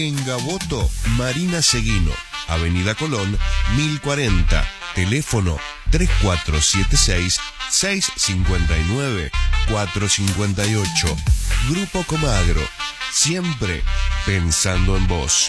En Gaboto, Marina Seguino, Avenida Colón, 1040, teléfono 3476-659-458. Grupo Comagro, siempre pensando en vos.